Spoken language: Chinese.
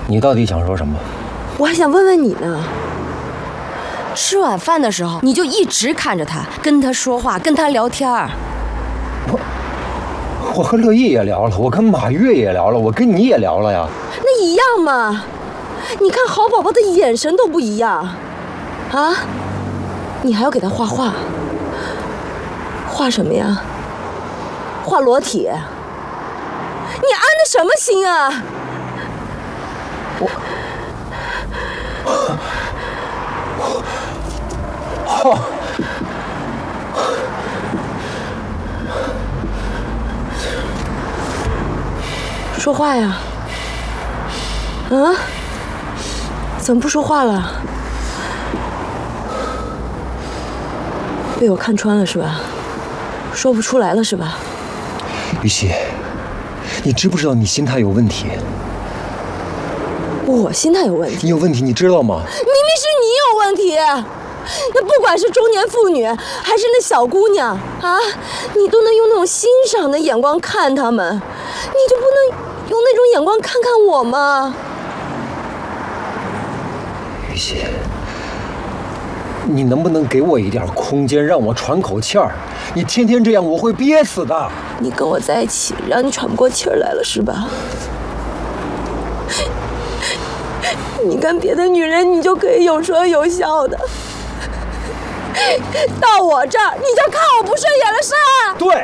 你到底想说什么？ 我还想问问你呢。 吃晚饭的时候，你就一直看着他，跟他说话，跟他聊天儿。 我和乐意也聊了，我跟马月也聊了，我跟你也聊了呀。 那一样嘛？你看好宝宝的眼神都不一样，啊？你还要给他画画？画什么呀？画裸体？你安的什么心啊？说话呀！啊？怎么不说话了？被我看穿了是吧？说不出来了是吧？ 雨熙，你知不知道你心态有问题？ 我心态有问题？ 你有问题，你知道吗？ 明明是你有问题。那不管是中年妇女还是那小姑娘啊，你都能用那种欣赏的眼光看她们，你就不能用那种眼光看看我吗？ 雨熙，你能不能给我一点空间，让我喘口气儿？你天天这样，我会憋死的。 你跟我在一起，让你喘不过气儿来了是吧？你跟别的女人，你就可以有说有笑的，到我这儿，你就看我不顺眼了是吧？ 对。